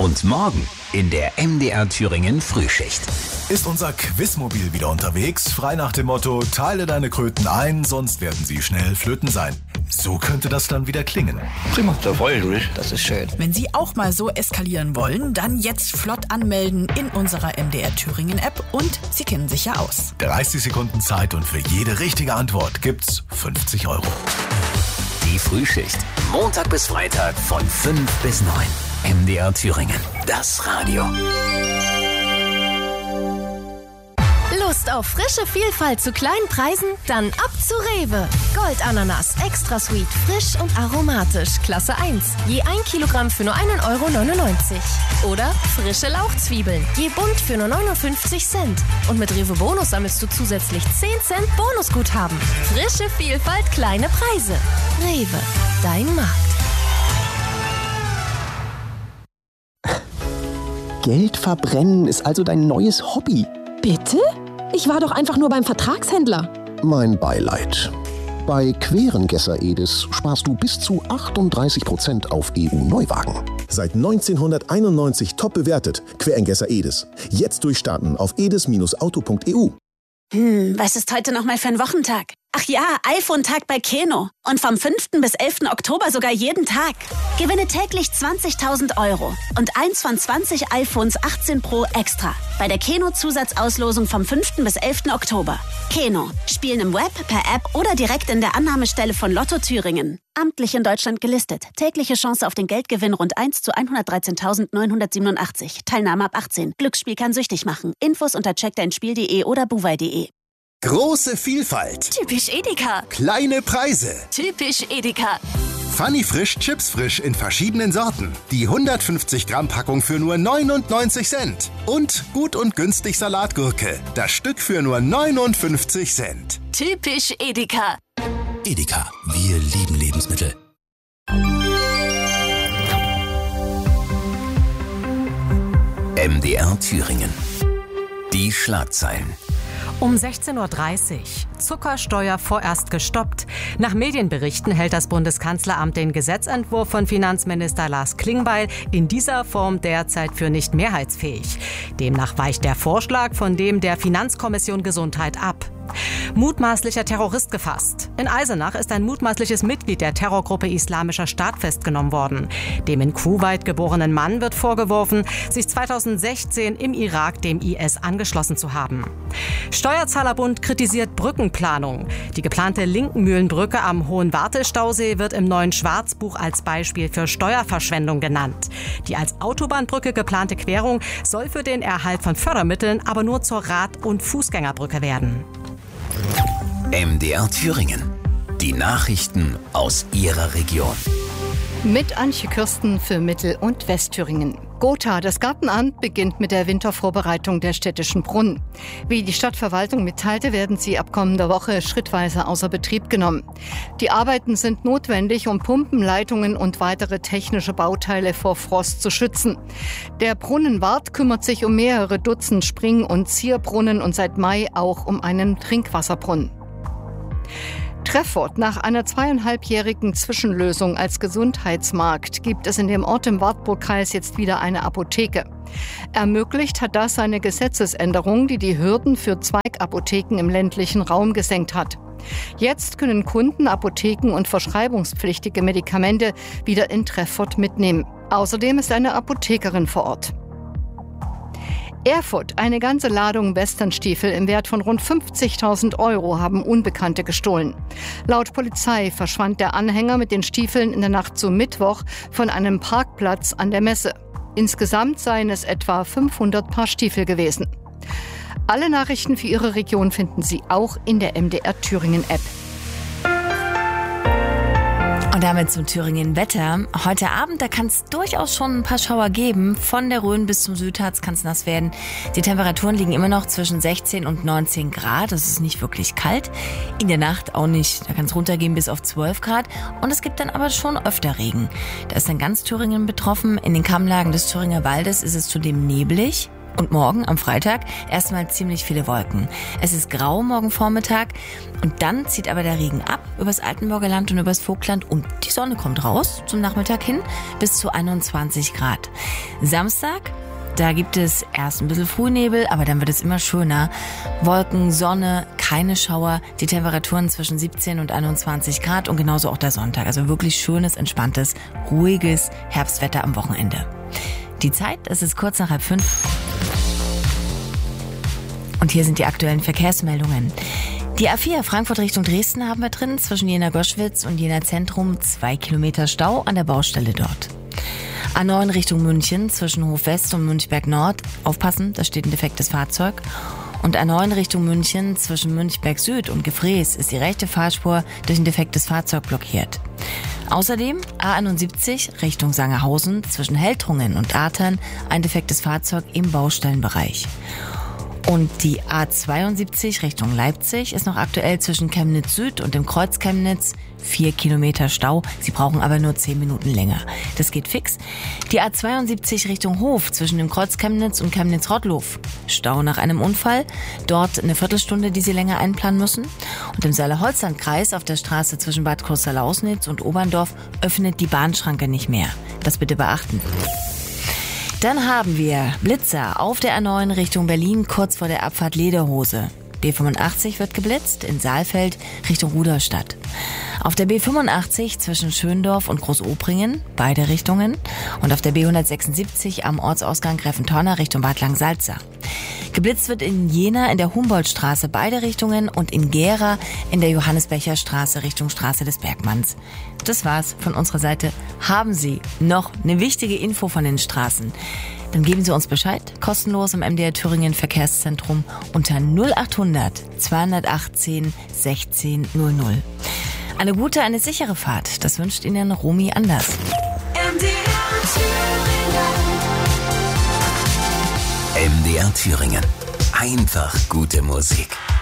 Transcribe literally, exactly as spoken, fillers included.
Und morgen in der M D R Thüringen Frühschicht. Ist unser Quizmobil wieder unterwegs? Frei nach dem Motto, teile deine Kröten ein, sonst werden sie schnell flöten sein. So könnte das dann wieder klingen. Prima, da freue ich mich. Das ist schön. Wenn Sie auch mal so eskalieren wollen, dann jetzt flott anmelden in unserer M D R Thüringen App und Sie kennen sich ja aus. dreißig Sekunden Zeit und für jede richtige Antwort gibt's fünfzig Euro. Die Frühschicht. Montag bis Freitag von fünf bis neun. M D R Thüringen. Das Radio. Lust auf frische Vielfalt zu kleinen Preisen? Dann ab zu Rewe. Goldananas, extra sweet, frisch und aromatisch, Klasse eins. Je ein Kilogramm für nur einen Euro neunundneunzig. Oder frische Lauchzwiebeln, je bunt für nur neunundfünfzig Cent. Und mit Rewe Bonus sammelst du zusätzlich zehn Cent Bonusguthaben. Frische Vielfalt, kleine Preise. Rewe, dein Markt. Geld verbrennen ist also dein neues Hobby. Bitte? Ich war doch einfach nur beim Vertragshändler. Mein Beileid. Bei Querengesser Edis sparst du bis zu achtunddreißig Prozent auf E U-Neuwagen. Seit neunzehnhunderteinundneunzig top bewertet. Querengesser Edis. Jetzt durchstarten auf edis Auto punkt e u. Hm, was ist heute nochmal für ein Wochentag? Ach ja, iPhone-Tag bei Keno. Und vom fünften bis elften Oktober sogar jeden Tag. Gewinne täglich zwanzigtausend Euro und eins von zwanzig iPhones achtzehn Pro extra. Bei der Keno-Zusatzauslosung vom fünften bis elften Oktober. Keno. Spielen im Web, per App oder direkt in der Annahmestelle von Lotto Thüringen. Amtlich in Deutschland gelistet. Tägliche Chance auf den Geldgewinn rund eins zu hundertdreizehntausendneunhundertsiebenundachtzig. Teilnahme ab achtzehn. Glücksspiel kann süchtig machen. Infos unter check dein spiel punkt de oder buwei punkt de. Große Vielfalt. Typisch Edeka. Kleine Preise. Typisch Edeka. Funny Frisch, Chips Frisch in verschiedenen Sorten. Die hundertfünfzig Gramm Packung für nur neunundneunzig Cent. Und gut und günstig Salatgurke. Das Stück für nur neunundfünfzig Cent. Typisch Edeka. Edeka. Wir lieben Lebensmittel. M D R Thüringen. Die Schlagzeilen. Um sechzehn Uhr dreißig. Zuckersteuer vorerst gestoppt. Nach Medienberichten hält das Bundeskanzleramt den Gesetzentwurf von Finanzminister Lars Klingbeil in dieser Form derzeit für nicht mehrheitsfähig. Demnach weicht der Vorschlag von dem der Finanzkommission Gesundheit ab. Mutmaßlicher Terrorist gefasst. In Eisenach ist ein mutmaßliches Mitglied der Terrorgruppe Islamischer Staat festgenommen worden. Dem in Kuwait geborenen Mann wird vorgeworfen, sich zweitausendsechzehn im Irak dem I S angeschlossen zu haben. Steuerzahlerbund kritisiert Brückenplanung. Die geplante Linkenmühlenbrücke am Hohen Wartestausee wird im neuen Schwarzbuch als Beispiel für Steuerverschwendung genannt. Die als Autobahnbrücke geplante Querung soll für den Erhalt von Fördermitteln aber nur zur Rad- und Fußgängerbrücke werden. M D R Thüringen. Die Nachrichten aus Ihrer Region. Mit Antje Kürsten für Mittel- und Westthüringen. Gotha, das Gartenamt, beginnt mit der Wintervorbereitung der städtischen Brunnen. Wie die Stadtverwaltung mitteilte, werden sie ab kommender Woche schrittweise außer Betrieb genommen. Die Arbeiten sind notwendig, um Pumpen, Leitungen und weitere technische Bauteile vor Frost zu schützen. Der Brunnenwart kümmert sich um mehrere Dutzend Spring- und Zierbrunnen und seit Mai auch um einen Trinkwasserbrunnen. Treffort. Nach einer zweieinhalbjährigen Zwischenlösung als Gesundheitsmarkt gibt es in dem Ort im Wartburgkreis jetzt wieder eine Apotheke. Ermöglicht hat das eine Gesetzesänderung, die die Hürden für Zweigapotheken im ländlichen Raum gesenkt hat. Jetzt können Kunden Apotheken und verschreibungspflichtige Medikamente wieder in Treffort mitnehmen. Außerdem ist eine Apothekerin vor Ort. Erfurt. Eine ganze Ladung Westernstiefel im Wert von rund fünfzigtausend Euro haben Unbekannte gestohlen. Laut Polizei verschwand der Anhänger mit den Stiefeln in der Nacht zum Mittwoch von einem Parkplatz an der Messe. Insgesamt seien es etwa fünfhundert Paar Stiefel gewesen. Alle Nachrichten für Ihre Region finden Sie auch in der M D R Thüringen App. Und damit zum Thüringen Wetter. Heute Abend, da kann es durchaus schon ein paar Schauer geben. Von der Rhön bis zum Südharz kann es nass werden. Die Temperaturen liegen immer noch zwischen sechzehn und neunzehn Grad. Das ist nicht wirklich kalt. In der Nacht auch nicht. Da kann es runtergehen bis auf zwölf Grad. Und es gibt dann aber schon öfter Regen. Da ist dann ganz Thüringen betroffen. In den Kammlagen des Thüringer Waldes ist es zudem neblig. Und morgen, am Freitag, erstmal ziemlich viele Wolken. Es ist grau morgen Vormittag und dann zieht aber der Regen ab übers Altenburger Land und übers Vogtland und die Sonne kommt raus zum Nachmittag hin bis zu einundzwanzig Grad. Samstag, da gibt es erst ein bisschen Frühnebel, aber dann wird es immer schöner. Wolken, Sonne, keine Schauer, die Temperaturen zwischen siebzehn und einundzwanzig Grad und genauso auch der Sonntag. Also wirklich schönes, entspanntes, ruhiges Herbstwetter am Wochenende. Die Zeit, es ist kurz nach halb fünf. Und hier sind die aktuellen Verkehrsmeldungen. Die A vier Frankfurt Richtung Dresden haben wir drin, zwischen Jena-Goschwitz und Jena-Zentrum zwei Kilometer Stau an der Baustelle dort. A neun Richtung München, zwischen Hof West und Münchberg Nord. Aufpassen, da steht ein defektes Fahrzeug. Und A neun Richtung München, zwischen Münchberg Süd und Gefrees ist die rechte Fahrspur durch ein defektes Fahrzeug blockiert. Außerdem A einundsiebzig Richtung Sangerhausen, zwischen Heltrungen und Artern ein defektes Fahrzeug im Baustellenbereich. Und die A zweiundsiebzig Richtung Leipzig ist noch aktuell zwischen Chemnitz Süd und dem Kreuz Chemnitz. Vier Kilometer Stau. Sie brauchen aber nur zehn Minuten länger. Das geht fix. Die A zweiundsiebzig Richtung Hof zwischen dem Kreuz Chemnitz und Chemnitz-Rottlow. Stau nach einem Unfall. Dort eine Viertelstunde, die Sie länger einplanen müssen. Und im Saale-Holzland-Kreis auf der Straße zwischen Bad Kreuzer-Lausnitz und Oberndorf öffnet die Bahnschranke nicht mehr. Das bitte beachten. Dann haben wir Blitzer auf der A neun Richtung Berlin, kurz vor der Abfahrt Lederhose. B fünfundachtzig wird geblitzt in Saalfeld Richtung Rudolstadt. Auf der B fünfundachtzig zwischen Schöndorf und Großobringen, beide Richtungen. Und auf der B hundertsechsundsiebzig am Ortsausgang Greffentorner Richtung Bad Langsalza. Geblitzt wird in Jena in der Humboldtstraße beide Richtungen und in Gera in der Johannes-Becher-Straße Richtung Straße des Bergmanns. Das war's von unserer Seite. Haben Sie noch eine wichtige Info von den Straßen? Dann geben Sie uns Bescheid, kostenlos im M D R Thüringen Verkehrszentrum unter null achthundert zweihundertachtzehn sechzehn null null. Eine gute, eine sichere Fahrt, das wünscht Ihnen Romy Anders. M D R Thüringen. M D R Thüringen. Einfach gute Musik.